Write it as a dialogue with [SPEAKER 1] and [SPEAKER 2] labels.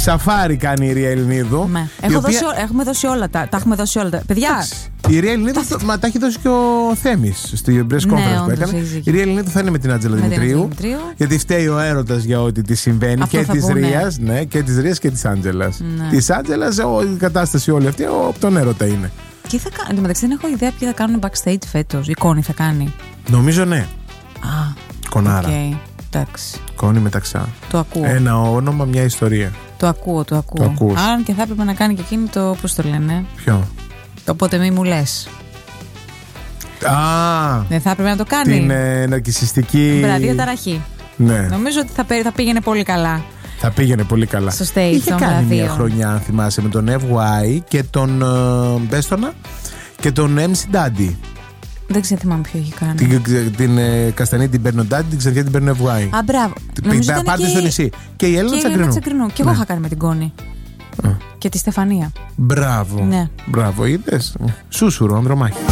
[SPEAKER 1] Σαφάρι κάνει η Ρία Ελληνίδου.
[SPEAKER 2] Ναι. Έχουμε δώσει όλα τα έχουμε δώσει όλα τα. Παιδιά.
[SPEAKER 1] Η Ρία Ελληνίδου τα έχει δώσει και ο Θέμης στη press conference που έκανε. Η Ρία Ελληνίδου θα είναι με την Άντζελα Δημητρίου. Γιατί φταίει ο έρωτας για ό,τι τη συμβαίνει. Αυτό και της Ρίας, ναι, και της Ρίας και της Άντζελας. Της Άντζελας, η κατάσταση όλη αυτή από τον έρωτα είναι.
[SPEAKER 2] Τι θα κάνει, μεταξύ δεν έχω ιδέα ποιοι θα κάνουν backstage φέτος. Η Κόνη θα κάνει.
[SPEAKER 1] Νομίζω ναι. Κονάρα.
[SPEAKER 2] Εντάξει.
[SPEAKER 1] Κόνη Μεταξά.
[SPEAKER 2] Το ακούω.
[SPEAKER 1] Ένα όνομα, μια ιστορία.
[SPEAKER 2] Το ακούω. Αν και θα έπρεπε να κάνει και εκείνη το. Πώς το λένε.
[SPEAKER 1] Ποιο?
[SPEAKER 2] Οπότε μη μου λες. Δεν θα έπρεπε να το κάνει.
[SPEAKER 1] Την ναρκισσιστική.
[SPEAKER 2] Διαταραχή.
[SPEAKER 1] Ναι.
[SPEAKER 2] Νομίζω ότι θα πήγαινε πολύ καλά.
[SPEAKER 1] Θα πήγαινε πολύ καλά.
[SPEAKER 2] Στο stage.
[SPEAKER 1] Είχε κάνει μια χρονιά, αν θυμάσαι, με τον FY και τον. Πέστονα και τον MC Daddy.
[SPEAKER 2] Δεν ξέρω, θυμάμαι ποιο έχει κάνει.
[SPEAKER 1] Την Καστανή την παίρνω Daddy, την ξαδιά την παίρνω FY.
[SPEAKER 2] Μπράβο.
[SPEAKER 1] Πάτε στο νησί. Και η Έλληνα Τσακρινού.
[SPEAKER 2] Και εγώ είχα κάνει με την Κόνη. Και τη Στεφανία.
[SPEAKER 1] Μπράβο.
[SPEAKER 2] Ναι.
[SPEAKER 1] Μπράβο, είδες. Σούσουρο, ανδρομάχη.